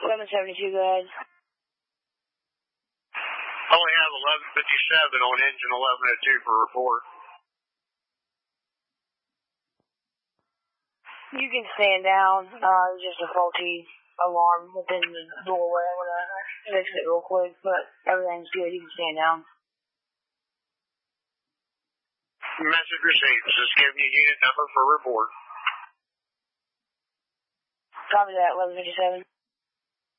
1172, go ahead. Only have 1157 on engine 1102 for report. You can stand down. It's just a faulty alarm within the doorway. I'm going to fix it real quick, but everything's good. You can stand down. Message received. Just giving you unit number for report. Copy that, 1157.